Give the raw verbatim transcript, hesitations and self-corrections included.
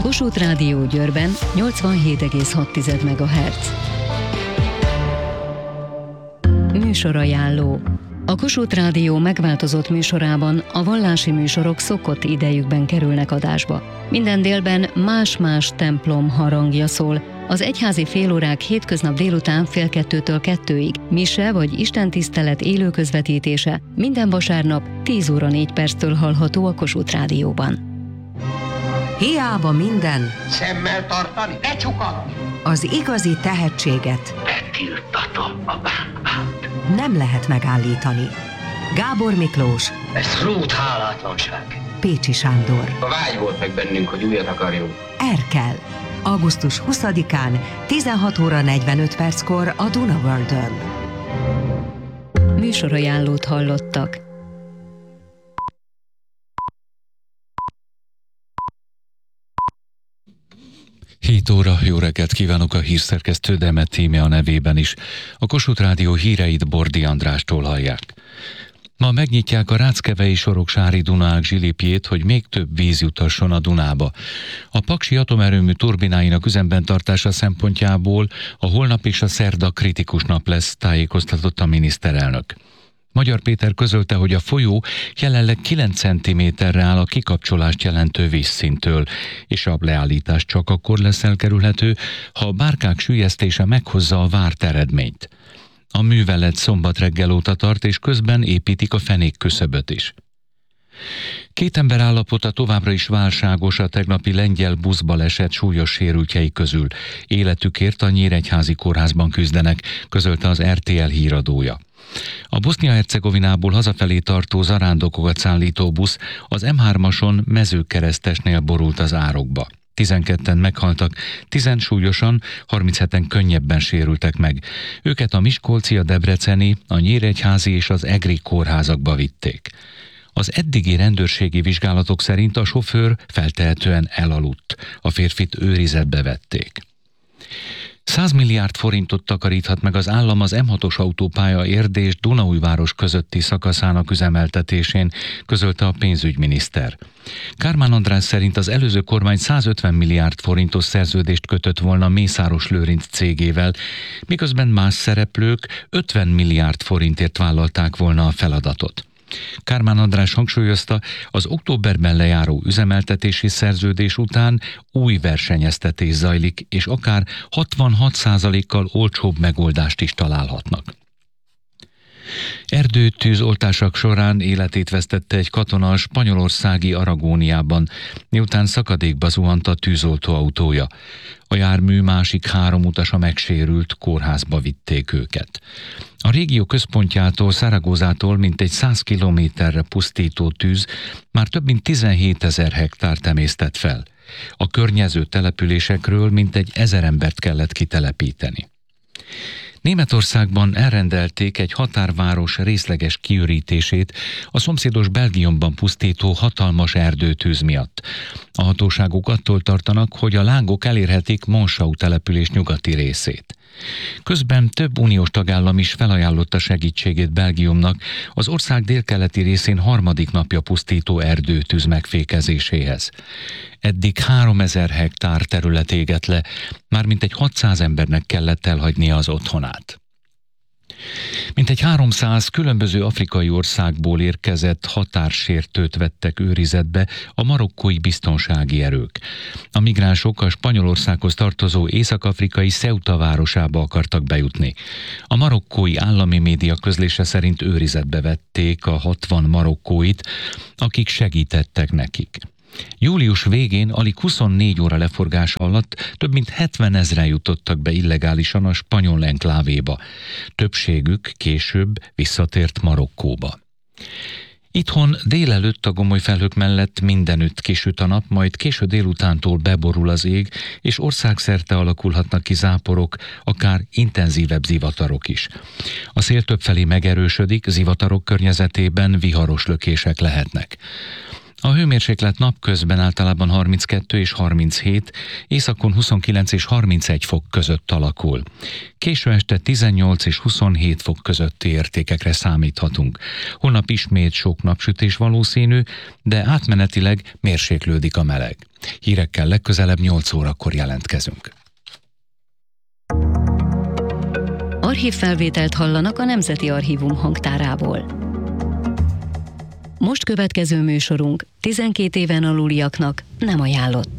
Kossuth Rádió Győrben nyolcvanhét egész hat megahertz. Műsorajánló. A Kossuth Rádió megváltozott műsorában a vallási műsorok szokott idejükben kerülnek adásba. Minden délben más-más templom harangja szól. Az egyházi félórák hétköznap délután fél kettőtől kettőig, mise vagy istentisztelet élő közvetítése minden vasárnap tíz óra négy perctől hallható a Kossuth Rádióban. Hiába minden, szemmel tartani, ne csukatni. Az igazi tehetséget Betiltatom a bábát. nem lehet megállítani. Gábor Miklós, Ez rút hálátlanság. Pécsi Sándor, A vágy volt meg bennünk, hogy újat akarjunk. Erkel. augusztus huszadikán tizenhat óra negyvenöt perckor a Duna Worldön. Műsorajánlót hallottak. hét óra, jó reggelt kívánok, a hírszerkesztő Demet Tímea nevében is. A Kossuth Rádió híreit Bordi Andrástól hallják. Ma megnyitják a Ráckevei Soroksári Dunaák zsilipjét, hogy még több víz jutasson a Dunába. A paksi atomerőmű turbináinak üzemben tartása szempontjából a holnap és a szerda kritikus nap lesz, tájékoztatott a miniszterelnök. Magyar Péter közölte, hogy a folyó jelenleg kilenc centiméterre áll a kikapcsolást jelentő vízszinttől, és a leállítás csak akkor lesz elkerülhető, ha a bárkák süllyesztése meghozza a várt eredményt. A művelet szombat reggel óta tart, és közben építik a fenékküszöböt is. Két ember állapota továbbra is válságos a tegnapi lengyel buszbaleset súlyos sérültjei közül. Életükért a Nyíregyházi kórházban küzdenek, közölte az er té el híradója. A Bosznia-Hercegovinából hazafelé tartó zarándokokat szállító busz az em hármason Mezőkeresztesnél borult az árokba. tizenketten meghaltak, tizen súlyosan, harmincheten könnyebben sérültek meg. Őket a miskolci, a debreceni, a nyíregyházi és az egri kórházakba vitték. Az eddigi rendőrségi vizsgálatok szerint a sofőr feltehetően elaludt. A férfit őrizetbe vették. száz milliárd forintot takaríthat meg az állam az em hatos autópálya Érd és Dunaújváros közötti szakaszának üzemeltetésén, közölte a pénzügyminiszter. Kármán András szerint az előző kormány százötven milliárd forintos szerződést kötött volna Mészáros Lőrinc cégével, miközben más szereplők ötven milliárd forintért vállalták volna a feladatot. Kármán András hangsúlyozta, az októberben lejáró üzemeltetési szerződés után új versenyeztetés zajlik, és akár hatvanhat százalékkal olcsóbb megoldást is találhatnak. Erdőtűz oltások során életét vesztette egy katona a spanyolországi Aragóniában, miután szakadékba zuhant a tűzoltó autója. A jármű másik három utasa megsérült, kórházba vitték őket. A régió központjától, Zaragozától mintegy száz kilométerre pusztító tűz már több mint tizenhétezer hektárt emésztett fel. A környező településekről mintegy ezer embert kellett kitelepíteni. Németországban elrendelték egy határváros részleges kiürítését a szomszédos Belgiumban pusztító hatalmas erdőtűz miatt. A hatóságok attól tartanak, hogy a lángok elérhetik Monschau település nyugati részét. Közben több uniós tagállam is felajánlotta segítségét Belgiumnak az ország délkeleti részén harmadik napja pusztító erdőtűz megfékezéséhez. Eddig háromezer hektár terület égett le, mármint egy hatszáz embernek kellett elhagynia az otthonát. Mintegy háromszáz különböző afrikai országból érkezett határsértőt vettek őrizetbe a marokkói biztonsági erők. A migránsok a Spanyolországhoz tartozó észak-afrikai Ceuta városába akartak bejutni. A marokkói állami média közlése szerint őrizetbe vették a hatvan marokkóit, akik segítettek nekik. Július végén alig huszonnégy óra leforgása alatt több mint hetvenezren jutottak be illegálisan a spanyol enklávéba. Többségük később visszatért Marokkóba. Itthon délelőtt a gomoly felhők mellett mindenütt kisüt a nap, majd késő délutántól beborul az ég, és országszerte alakulhatnak ki záporok, akár intenzívebb zivatarok is. A szél többfelé megerősödik, zivatarok környezetében viharos lökések lehetnek. A hőmérséklet napközben általában harminckettő és harminchét, északon huszonkilenc és harmincegy fok között alakul. Késő este tizennyolc és huszonhét fok közötti értékekre számíthatunk. Holnap ismét sok napsütés valószínű, de átmenetileg mérséklődik a meleg. Hírekkel legközelebb nyolc órakor jelentkezünk. Archívfelvételt hallanak a Nemzeti Archívum hangtárából. Most következő műsorunk tizenkét éven aluliaknak nem ajánlott.